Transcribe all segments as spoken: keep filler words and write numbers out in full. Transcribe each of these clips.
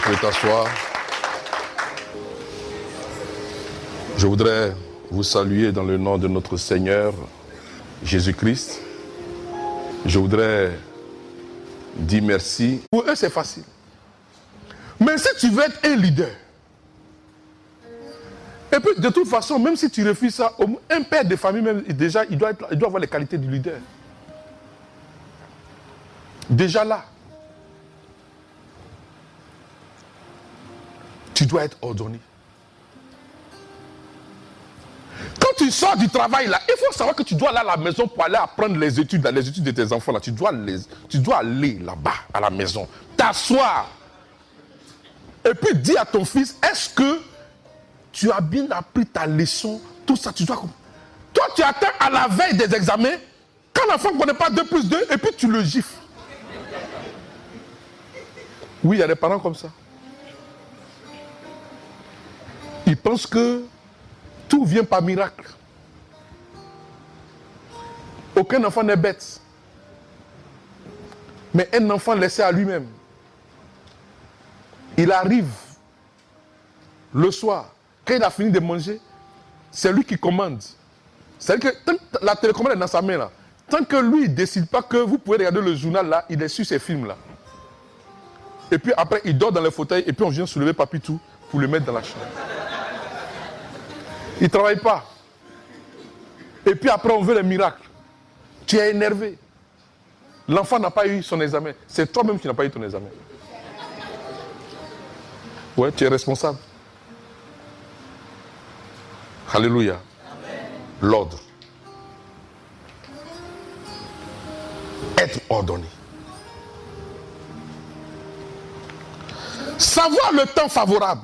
pouvez t'asseoir. Je voudrais vous saluer dans le nom de notre Seigneur Jésus-Christ. Je voudrais dire merci. Pour eux, c'est facile. Mais si tu veux être un leader, et puis de toute façon, même si tu refuses ça, un père de famille, même, déjà, il doit, être, il doit avoir les qualités du leader. Déjà là, tu dois être ordonné. Quand tu sors du travail là, il faut savoir que tu dois aller à la maison pour aller apprendre les études, les études de tes enfants là. Tu dois, les, tu dois aller là-bas à la maison, t'asseoir. Et puis dire à ton fils, est-ce que tu as bien appris ta leçon? Tout ça, tu dois... Toi, tu attends à la veille des examens, quand l'enfant ne connaît pas deux plus deux, et puis tu le gifles. Oui, il y a des parents comme ça. Ils pensent que tout vient par miracle. Aucun enfant n'est bête. Mais un enfant laissé à lui-même, il arrive le soir, quand il a fini de manger, c'est lui qui commande. C'est-à-dire que tant que la télécommande est dans sa main là, tant que lui ne décide pas que vous pouvez regarder le journal là, il est sur ces films là. Et puis après, il dort dans le fauteuil et puis on vient soulever Papitou pour le mettre dans la chambre. Il ne travaille pas. Et puis après, on veut les miracles. Tu es énervé. L'enfant n'a pas eu son examen. C'est toi-même qui n'as pas eu ton examen. Ouais, tu es responsable. Alléluia. L'ordre. Être ordonné. Savoir le temps favorable.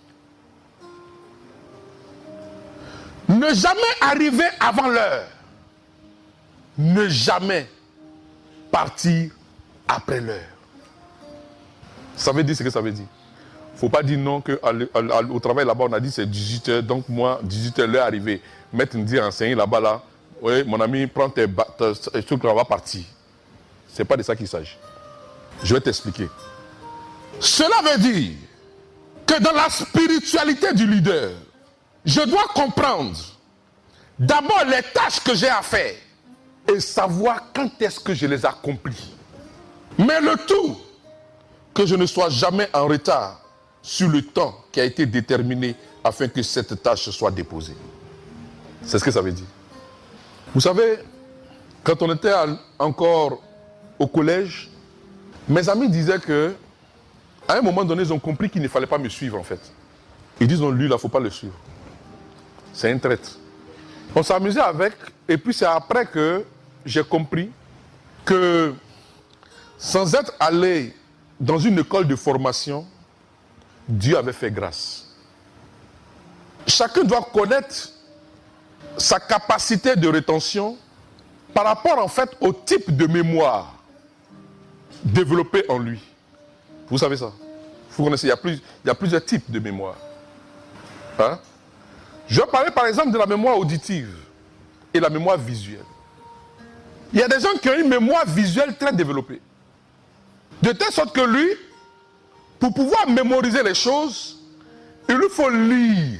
Ne jamais arriver avant l'heure. Ne jamais partir après l'heure. Ça veut dire ce que ça veut dire. Il ne faut pas dire non qu'au travail là-bas on a dit c'est dix-huit heures, donc moi dix-huit heures l'heure arrivée. Maître me dit enseigner là-bas là, oui mon ami prends tes trucs on va partir. Ce n'est pas de ça qu'il s'agit. Je vais t'expliquer. Cela veut dire que dans la spiritualité du leader, je dois comprendre d'abord les tâches que j'ai à faire et savoir quand est-ce que je les accomplis. Mais le tout, que je ne sois jamais en retard sur le temps qui a été déterminé afin que cette tâche soit déposée. C'est ce que ça veut dire. Vous savez, quand on était encore au collège, mes amis disaient que à un moment donné, ils ont compris qu'il ne fallait pas me suivre en fait. Ils disent non, lui, là, il ne faut pas le suivre. C'est un traître. On s'amusait avec, et puis c'est après que j'ai compris que sans être allé dans une école de formation, Dieu avait fait grâce. Chacun doit connaître sa capacité de rétention par rapport en fait au type de mémoire développé en lui. Vous savez ça? Vous connaissez, il y a, plus, il y a plusieurs types de mémoire. Hein? Je vais parler par exemple de la mémoire auditive et la mémoire visuelle. Il y a des gens qui ont une mémoire visuelle très développée. De telle sorte que lui, pour pouvoir mémoriser les choses, il lui faut lire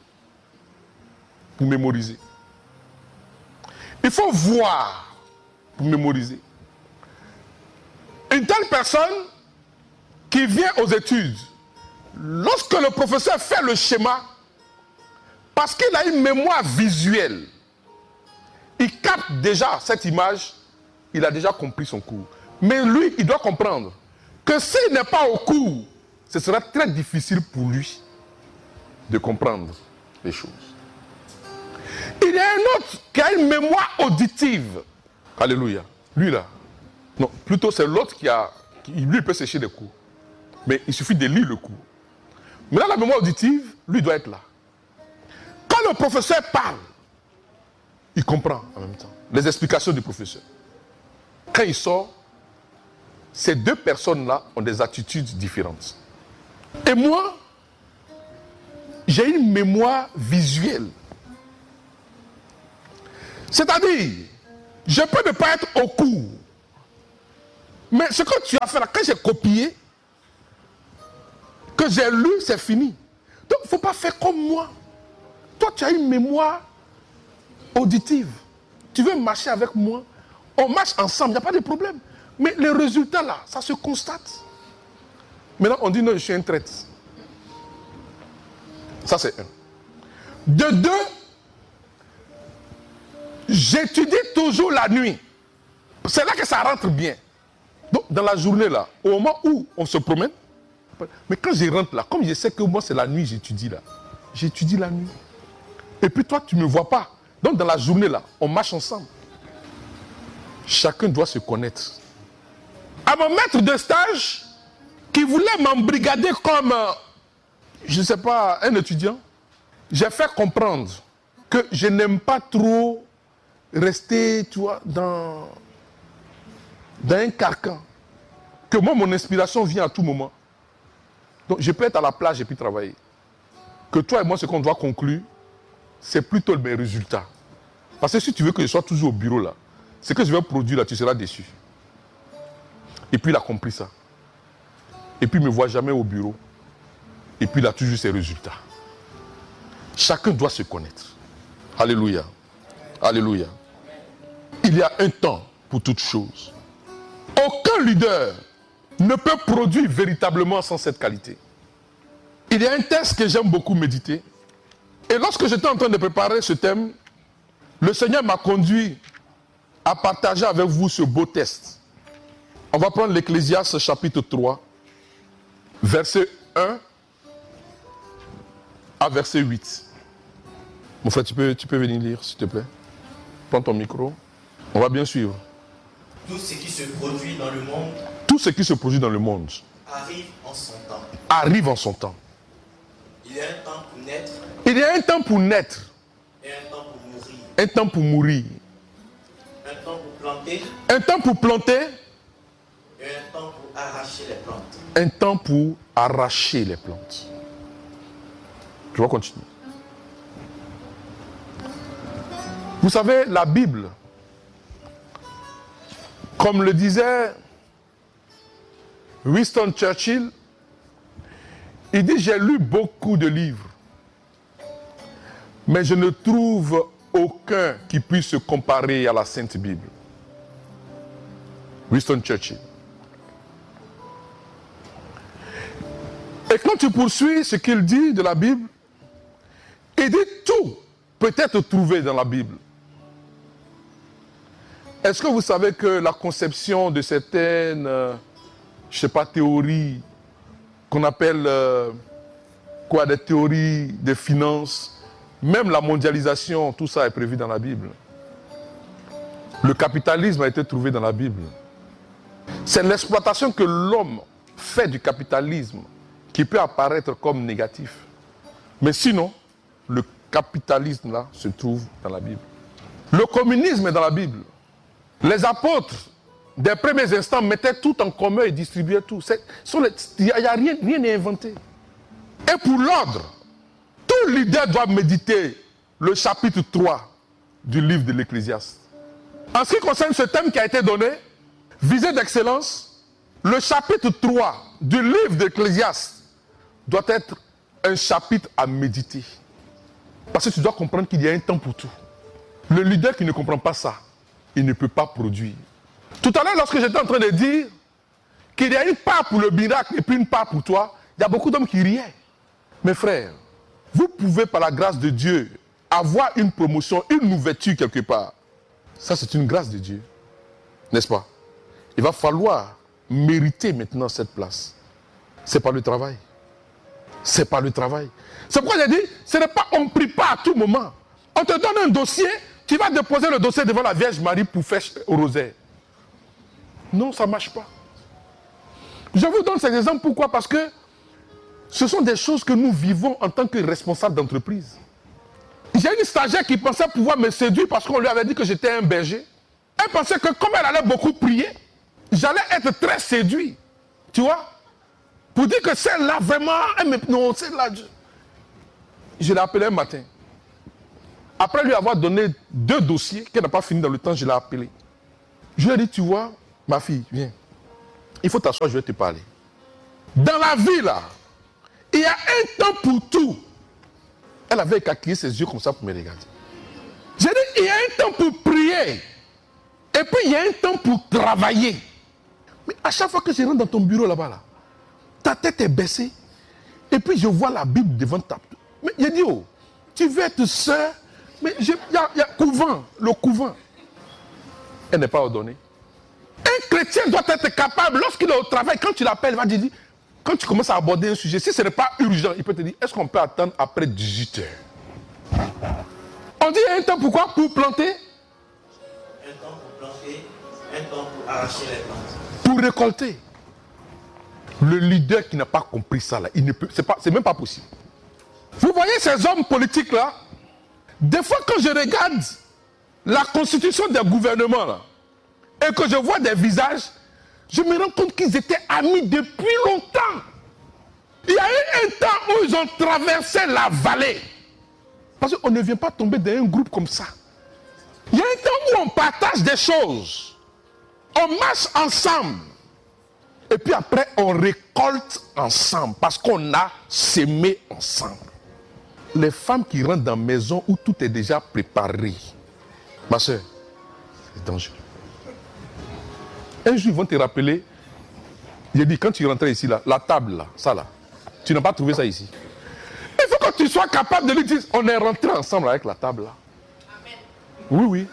pour mémoriser. Il faut voir pour mémoriser. Une telle personne qui vient aux études, lorsque le professeur fait le schéma, parce qu'il a une mémoire visuelle, il capte déjà cette image, il a déjà compris son cours. Mais lui, il doit comprendre que s'il n'est pas au cours, ce sera très difficile pour lui de comprendre les choses. Il y a un autre qui a une mémoire auditive. Alléluia. Lui là. Non, plutôt c'est l'autre qui a... Qui, lui, il peut sécher les cours. Mais il suffit de lire le cours. Mais là, la mémoire auditive, lui doit être là. Quand le professeur parle, il comprend en même temps les explications du professeur. Quand il sort, ces deux personnes-là ont des attitudes différentes. Et moi, j'ai une mémoire visuelle. C'est-à-dire, je peux ne pas être au cours. Mais ce que tu as fait là, quand j'ai copié, que que j'ai lu, c'est fini. Donc, il ne faut pas faire comme moi. Toi, tu as une mémoire auditive. Tu veux marcher avec moi, on marche ensemble, il n'y a pas de problème. Mais les résultats là, ça se constate. Maintenant, on dit non, je suis un traître. Ça, c'est un. De deux, j'étudie toujours la nuit. C'est là que ça rentre bien. Donc, dans la journée là, au moment où on se promène, mais quand je rentre là, comme je sais que moi c'est la nuit, j'étudie là. J'étudie la nuit. Et puis toi, tu ne me vois pas. Donc, dans la journée là, on marche ensemble. Chacun doit se connaître. À mon maître de stage, qui voulait m'embrigader comme, euh, je ne sais pas, un étudiant, j'ai fait comprendre que je n'aime pas trop rester, tu vois, dans, dans un carcan. Que moi, mon inspiration vient à tout moment. Donc, je peux être à la plage et puis travailler. Que toi et moi, ce qu'on doit conclure, c'est plutôt mes résultats. Parce que si tu veux que je sois toujours au bureau là, ce que je vais produire là, tu seras déçu. Et puis il a compris ça. Et puis il ne me voit jamais au bureau. Et puis il a toujours ses résultats. Chacun doit se connaître. Alléluia. Alléluia. Il y a un temps pour toutes choses. Aucun leader ne peut produire véritablement sans cette qualité. Il y a un texte que j'aime beaucoup méditer. Et lorsque j'étais en train de préparer ce thème, le Seigneur m'a conduit à partager avec vous ce beau texte. On va prendre l'Ecclésiaste chapitre trois, verset un à verset huit. Mon frère, tu peux, tu peux venir lire, s'il te plaît. Prends ton micro. On va bien suivre. Tout ce qui se produit dans le monde Tout ce qui se produit dans le monde arrive en son temps. arrive en son temps. Il y a un temps pour naître Il y a un temps pour naître, et un temps pour mourir. un temps pour mourir, Un temps pour planter un temps pour planter, et un temps pour arracher les plantes. un temps pour arracher les plantes. Je vais continuer. Vous savez, la Bible, comme le disait Winston Churchill, il dit, j'ai lu beaucoup de livres, mais je ne trouve aucun qui puisse se comparer à la Sainte Bible. Winston Churchill. Et quand tu poursuis ce qu'il dit de la Bible, il dit tout peut être trouvé dans la Bible. Est-ce que vous savez que la conception de certaines, euh, je ne sais pas, théories, qu'on appelle euh, quoi, des théories de finances, même la mondialisation, tout ça est prévu dans la Bible. Le capitalisme a été trouvé dans la Bible. C'est l'exploitation que l'homme fait du capitalisme qui peut apparaître comme négatif. Mais sinon, le capitalisme là se trouve dans la Bible. Le communisme est dans la Bible. Les apôtres, des premiers instants, mettaient tout en commun et distribuaient tout. Il n'y a, a rien, rien n'est inventé. Et pour l'ordre, tout leader doit méditer le chapitre trois du livre de l'Ecclésiaste. En ce qui concerne ce thème qui a été donné, visée d'excellence, le chapitre trois du livre de l'Ecclésiaste doit être un chapitre à méditer. Parce que tu dois comprendre qu'il y a un temps pour tout. Le leader qui ne comprend pas ça, il ne peut pas produire. Tout à l'heure, lorsque j'étais en train de dire qu'il y a une part pour le miracle et puis une part pour toi, il y a beaucoup d'hommes qui riaient. Mes frères, vous pouvez par la grâce de Dieu avoir une promotion, une ouverture quelque part. Ça, c'est une grâce de Dieu. N'est-ce pas? Il va falloir mériter maintenant cette place. C'est pas le travail. C'est pas le travail. C'est pourquoi j'ai dit, ce n'est pas, on ne prie pas à tout moment. On te donne un dossier, tu vas déposer le dossier devant la Vierge Marie pour faire au rosaire. Non, ça ne marche pas. Je vous donne ces exemples, pourquoi? Parce que ce sont des choses que nous vivons en tant que responsables d'entreprise. J'ai une stagiaire qui pensait pouvoir me séduire parce qu'on lui avait dit que j'étais un berger. Elle pensait que comme elle allait beaucoup prier, j'allais être très séduit. Tu vois? Pour dire que celle-là, vraiment, elle me... Non, celle-là, je, je l'ai appelée un matin. Après lui avoir donné deux dossiers qu'elle n'a pas fini dans le temps, je l'ai appelée. Je lui ai dit, tu vois, ma fille, viens. Il faut t'asseoir, je vais te parler. Dans la vie, là, il y a un temps pour tout. Elle avait écarquillé ses yeux comme ça pour me regarder. J'ai dit, il y a un temps pour prier. Et puis il y a un temps pour travailler. Mais à chaque fois que je rentre dans ton bureau là-bas, là, ta tête est baissée. Et puis je vois la Bible devant ta... Mais il a dit, oh, tu veux être sœur? Mais il y a, y a couvent, le couvent. Elle n'est pas ordonnée. Un chrétien doit être capable, lorsqu'il est au travail, quand tu l'appelles, il va te dire, quand tu commences à aborder un sujet, si ce n'est pas urgent, il peut te dire, est-ce qu'on peut attendre après dix-huit heures? On dit un temps pourquoi? Pour planter? Un temps pour planter, un temps pour arracher les plantes. Pour récolter. Le leader qui n'a pas compris ça, là, il ne peut, c'est pas, c'est même pas possible. Vous voyez ces hommes politiques là, des fois quand je regarde la constitution des gouvernements là, et que je vois des visages, je me rends compte qu'ils étaient amis depuis longtemps. Il y a eu un temps où ils ont traversé la vallée. Parce qu'on ne vient pas tomber dans un groupe comme ça. Il y a un temps où on partage des choses. On marche ensemble. Et puis après, on récolte ensemble. Parce qu'on a sémé ensemble. Les femmes qui rentrent dans la maison où tout est déjà préparé. Ma soeur, c'est dangereux. Un jour, ils vont te rappeler. J'ai dit, quand tu rentrais ici, là, la table, là, ça là, tu n'as pas trouvé ça ici. Il faut que tu sois capable de lui dire, on est rentré ensemble avec la table, là. Amen. Oui, oui.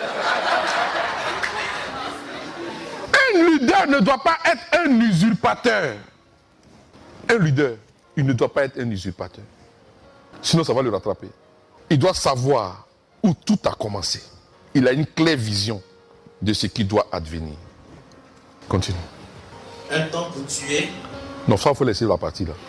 Un leader ne doit pas être un usurpateur. Un leader, il ne doit pas être un usurpateur. Sinon, ça va le rattraper. Il doit savoir où tout a commencé. Il a une claire vision de ce qui doit advenir. Continue. Un temps pour tuer. Non, ça, il faut laisser la partie là.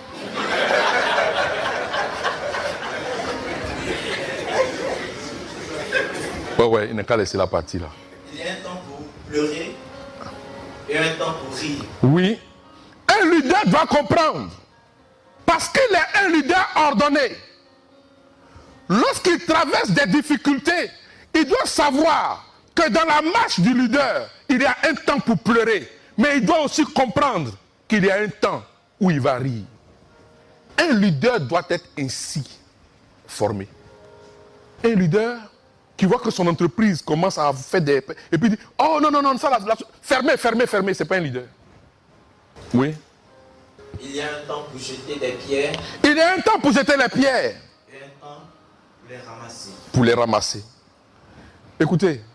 Ouais, ouais, il n'a qu'à laisser la partie là. Il y a un temps pour pleurer et un temps pour rire. Oui. Un leader doit comprendre. Parce qu'il est un leader ordonné. Lorsqu'il traverse des difficultés, il doit savoir que dans la marche du leader, il y a un temps pour pleurer. Mais il doit aussi comprendre qu'il y a un temps où il va rire. Un leader doit être ainsi formé. Un leader qui voit que son entreprise commence à faire des... Et puis il dit, oh non, non, non, ça, là, là, fermez, fermez, fermez, c'est pas un leader. Oui. Il y a un temps pour jeter des pierres. Il y a un temps pour jeter les pierres. Et un temps pour les ramasser. Pour les ramasser. Écoutez, il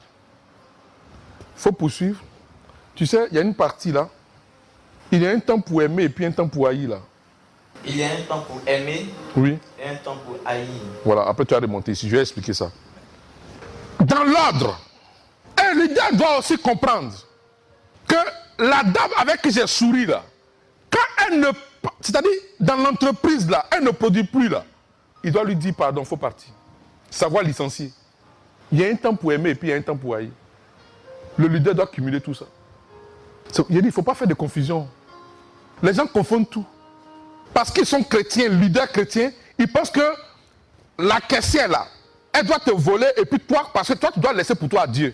faut poursuivre. Tu sais, il y a une partie là. Il y a un temps pour aimer et puis un temps pour haïr là. Il y a un temps pour aimer. Oui. Et un temps pour haïr. Voilà, après tu as remonté ici. Je vais expliquer ça. Dans l'ordre, un leader doit aussi comprendre que la dame avec qui j'ai souri là, quand elle ne... C'est-à-dire, dans l'entreprise là, elle ne produit plus là. Il doit lui dire pardon, il faut partir. Savoir licencier. Il y a un temps pour aimer et puis il y a un temps pour haïr. Le leader doit cumuler tout ça. Il a dit, il ne faut pas faire de confusion. Les gens confondent tout. Parce qu'ils sont chrétiens, leaders chrétiens, ils pensent que la caissière là, elle doit te voler et puis toi, parce que toi tu dois laisser pour toi à Dieu.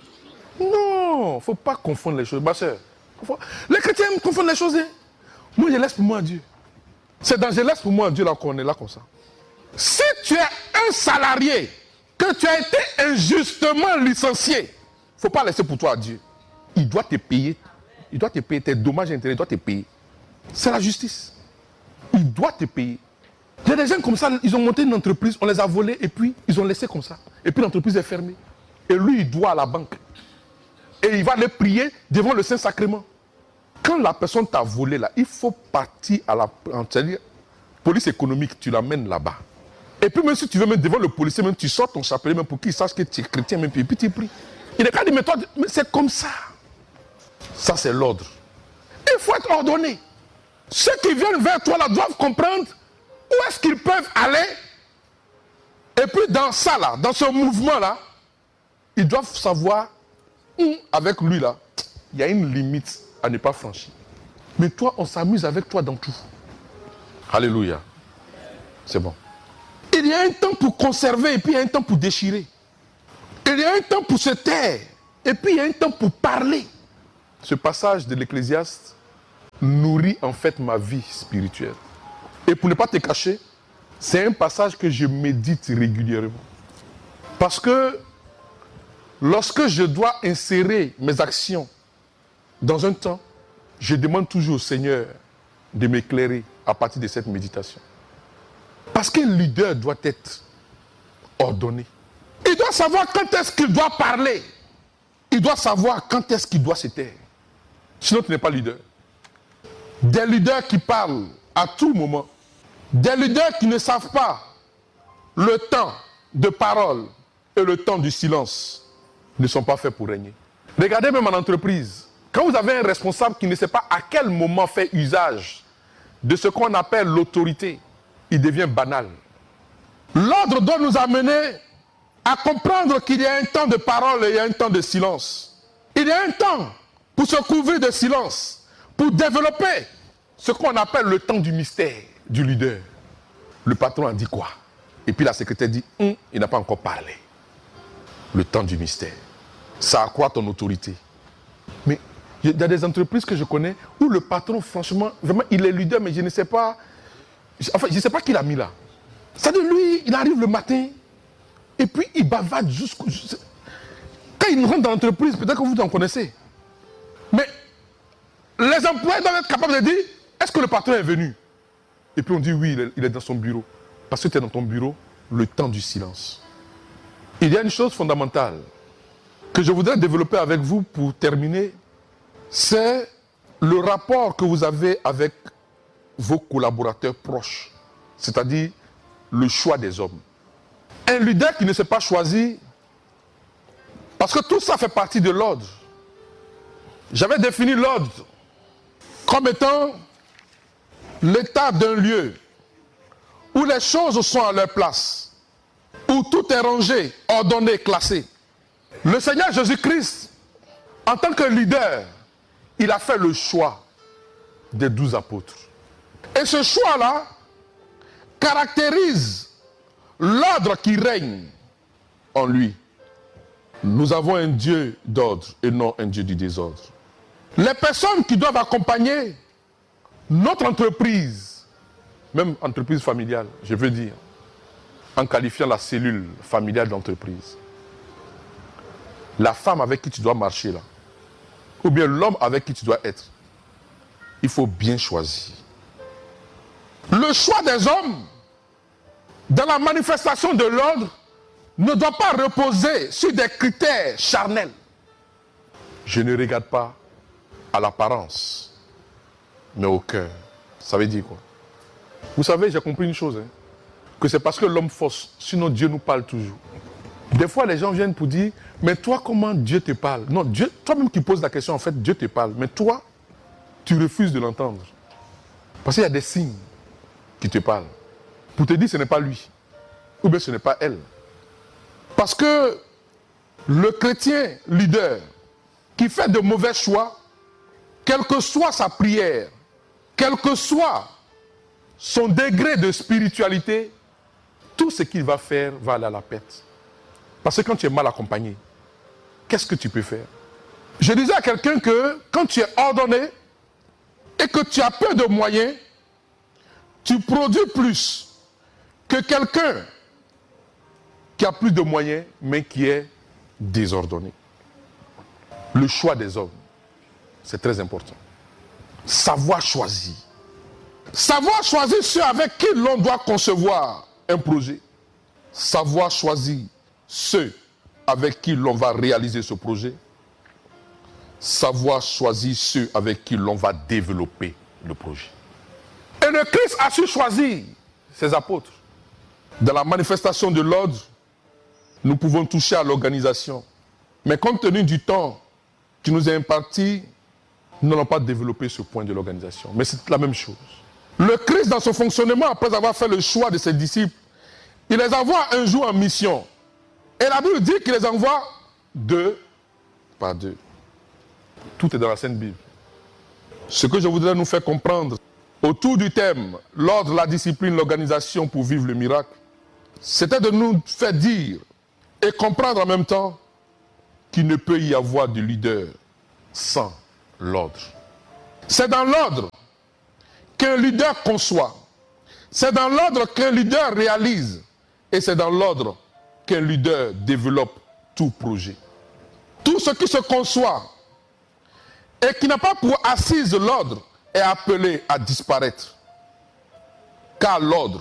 Non, il ne faut pas confondre les choses. Ma soeur, les chrétiens confondent les choses. Hein? Moi je laisse pour moi à Dieu. C'est dans je laisse pour moi à Dieu là qu'on est là comme ça. Si tu es un salarié, que tu as été injustement licencié, il ne faut pas laisser pour toi à Dieu. Il doit te payer. Il doit te payer. Tes dommages et intérêts, il doit te payer. C'est la justice. Il doit te payer. Il y a des gens comme ça, ils ont monté une entreprise, on les a volés et puis ils ont laissé comme ça. Et puis l'entreprise est fermée. Et lui, il doit à la banque. Et il va aller prier devant le Saint-Sacrement. Quand la personne t'a volé là, il faut partir à la police économique, tu l'amènes là-bas. Et puis même si tu veux mettre devant le policier, même tu sors ton chapelet même pour qu'il sache que tu es chrétien, même, et puis tu pries. Il est qu'à dire, mais toi, mais c'est comme ça. Ça, c'est l'ordre. Il faut être ordonné. Ceux qui viennent vers toi là doivent comprendre où est-ce qu'ils peuvent aller. Et puis dans ça là, dans ce mouvement là, ils doivent savoir où, avec lui là, il y a une limite à ne pas franchir. Mais toi, on s'amuse avec toi dans tout. Alléluia. C'est bon. Il y a un temps pour conserver et puis il y a un temps pour déchirer. Il y a un temps pour se taire et puis il y a un temps pour parler. Ce passage de l'Ecclésiaste nourrit en fait ma vie spirituelle. Et pour ne pas te cacher, c'est un passage que je médite régulièrement. Parce que lorsque je dois insérer mes actions dans un temps, je demande toujours au Seigneur de m'éclairer à partir de cette méditation. Parce qu'un leader doit être ordonné. Il doit savoir quand est-ce qu'il doit parler. Il doit savoir quand est-ce qu'il doit se taire. Sinon, tu n'es pas leader. Des leaders qui parlent à tout moment. Des leaders qui ne savent pas le temps de parole et le temps du silence ne sont pas faits pour régner. Regardez même en entreprise. Quand vous avez un responsable qui ne sait pas à quel moment faire usage de ce qu'on appelle l'autorité, il devient banal. L'ordre doit nous amener à comprendre qu'il y a un temps de parole et il y a un temps de silence. Il y a un temps pour se couvrir de silence, pour développer ce qu'on appelle le temps du mystère du leader. Le patron a dit quoi? Et puis la secrétaire dit, hum, il n'a pas encore parlé. Le temps du mystère. Ça accroît ton autorité. Mais il y a des entreprises que je connais où le patron, franchement, vraiment, il est leader, mais je ne sais pas, enfin, je ne sais pas qui l'a mis là. C'est-à-dire, lui, il arrive le matin, et puis il bavade jusqu'au... Quand il rentre dans l'entreprise, peut-être que vous en connaissez. Mais les employés doivent être capables de dire, est-ce que le patron est venu? Et puis on dit, oui, il est dans son bureau. Parce que tu es dans ton bureau, le temps du silence. Il y a une chose fondamentale que je voudrais développer avec vous pour terminer, c'est le rapport que vous avez avec vos collaborateurs proches, c'est-à-dire le choix des hommes. Un leader qui ne s'est pas choisi, parce que tout ça fait partie de l'ordre. J'avais défini l'ordre comme étant l'état d'un lieu où les choses sont à leur place, où tout est rangé, ordonné, classé. Le Seigneur Jésus-Christ, en tant que leader, il a fait le choix des douze apôtres. Et ce choix-là caractérise l'ordre qui règne en lui. Nous avons un Dieu d'ordre et non un Dieu du désordre. Les personnes qui doivent accompagner notre entreprise, même entreprise familiale, je veux dire, en qualifiant la cellule familiale d'entreprise, la femme avec qui tu dois marcher là, ou bien l'homme avec qui tu dois être, il faut bien choisir. Le choix des hommes dans la manifestation de l'ordre ne doit pas reposer sur des critères charnels. Je ne regarde pas à l'apparence, mais au cœur. Ça veut dire quoi? Vous savez, j'ai compris une chose, hein, que c'est parce que l'homme fausse, sinon Dieu nous parle toujours. Des fois, les gens viennent pour dire, mais toi, comment Dieu te parle? Non, Dieu, toi-même qui poses la question, en fait, Dieu te parle. Mais toi, tu refuses de l'entendre. Parce qu'il y a des signes qui te parlent. Pour te dire, ce n'est pas lui. Ou bien ce n'est pas elle. Parce que le chrétien leader qui fait de mauvais choix, quelle que soit sa prière, quel que soit son degré de spiritualité, tout ce qu'il va faire va aller à la pète. Parce que quand tu es mal accompagné, qu'est-ce que tu peux faire? Je disais à quelqu'un que quand tu es ordonné et que tu as peu de moyens, tu produis plus que quelqu'un qui a plus de moyens, mais qui est désordonné. Le choix des hommes, c'est très important. Savoir choisir. Savoir choisir ceux avec qui l'on doit concevoir un projet. Savoir choisir ceux avec qui l'on va réaliser ce projet. Savoir choisir ceux avec qui l'on va développer le projet. Et le Christ a su choisir ses apôtres. Dans la manifestation de l'ordre, nous pouvons toucher à l'organisation. Mais compte tenu du temps qui nous est imparti, nous n'allons pas développer ce point de l'organisation. Mais c'est la même chose. Le Christ, dans son fonctionnement, après avoir fait le choix de ses disciples, il les envoie un jour en mission. Et la Bible dit qu'il les envoie deux par deux. Tout est dans la Sainte Bible. Ce que je voudrais nous faire comprendre autour du thème « L'ordre, la discipline, l'organisation pour vivre le miracle », c'était de nous faire dire et comprendre en même temps qu'il ne peut y avoir de leader sans l'ordre. C'est dans l'ordre qu'un leader conçoit. C'est dans l'ordre qu'un leader réalise et c'est dans l'ordre qu'un leader développe tout projet. Tout ce qui se conçoit et qui n'a pas pour assise l'ordre est appelé à disparaître. Car l'ordre,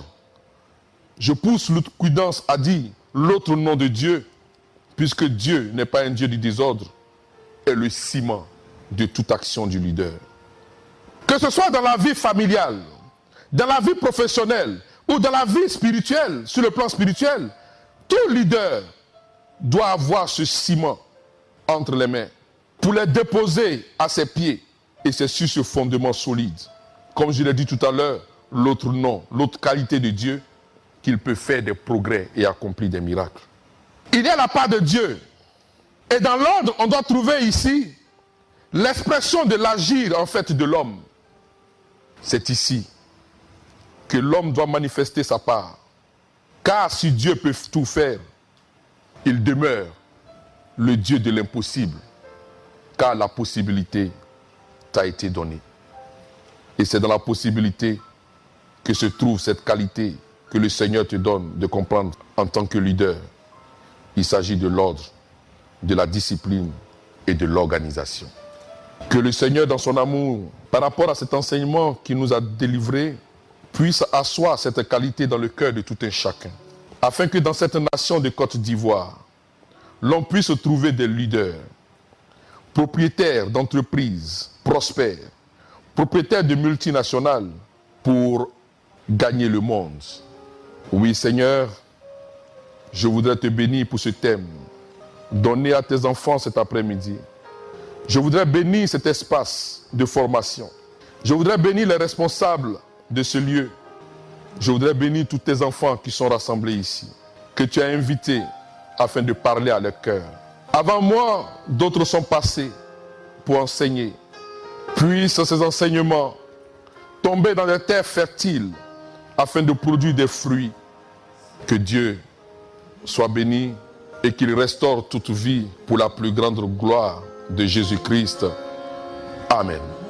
je pousse l'autocuidance à dire l'autre nom de Dieu, puisque Dieu n'est pas un Dieu du désordre, est le ciment de toute action du leader. Que ce soit dans la vie familiale, dans la vie professionnelle ou dans la vie spirituelle, sur le plan spirituel, tout leader doit avoir ce ciment entre les mains pour les déposer à ses pieds. Et c'est sur ce fondement solide, comme je l'ai dit tout à l'heure, l'autre nom, l'autre qualité de Dieu, qu'il peut faire des progrès et accomplir des miracles. Il y a la part de Dieu. Et dans l'ordre, on doit trouver ici l'expression de l'agir en fait de l'homme. C'est ici que l'homme doit manifester sa part. Car si Dieu peut tout faire, il demeure le Dieu de l'impossible. Car la possibilité t'a été donnée. Et c'est dans la possibilité que se trouve cette qualité que le Seigneur te donne de comprendre en tant que leader. Il s'agit de l'ordre, de la discipline et de l'organisation. Que le Seigneur, dans son amour, par rapport à cet enseignement qu'il nous a délivré, puisse asseoir cette qualité dans le cœur de tout un chacun. Afin que dans cette nation de Côte d'Ivoire, l'on puisse trouver des leaders, propriétaires d'entreprises prospères, propriétaires de multinationales pour gagner le monde. Oui, Seigneur, je voudrais te bénir pour ce thème donné à tes enfants cet après-midi. Je voudrais bénir cet espace de formation. Je voudrais bénir les responsables de ce lieu. Je voudrais bénir tous tes enfants qui sont rassemblés ici, que tu as invités afin de parler à leur cœur. Avant moi, d'autres sont passés pour enseigner. Puissent ces enseignements tomber dans des terres fertiles afin de produire des fruits. Que Dieu soit béni et qu'il restaure toute vie pour la plus grande gloire de Jésus-Christ. Amen.